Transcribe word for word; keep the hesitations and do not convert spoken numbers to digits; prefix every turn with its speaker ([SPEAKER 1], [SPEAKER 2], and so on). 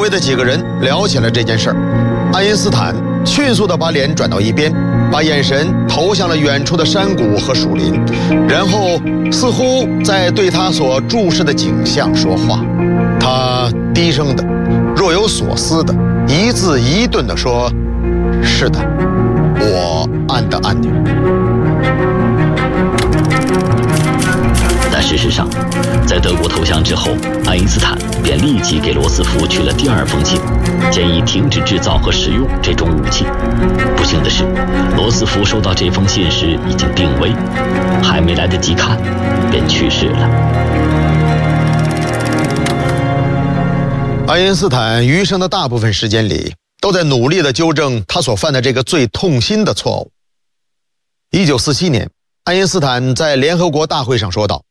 [SPEAKER 1] 围的几个人聊起了这件事儿。爱因斯坦迅速地把脸转到一边，把眼神投向了远处的山谷和树林，然后似乎在对他所注视的景象说话。他低声的、若有所思的、一字一顿地说：“是的，我按的按钮。”
[SPEAKER 2] 但事实上，在德国投降之后，爱因斯坦便立即给罗斯福去了第二封信，建议停止制造和使用这种武器。不幸的是，罗斯福收到这封信时已经病危，还没来得及看，便去世了。
[SPEAKER 1] 爱因斯坦余生的大部分时间里，都在努力地纠正他所犯的这个最痛心的错误。一九四七年，爱因斯坦在联合国大会上说道：“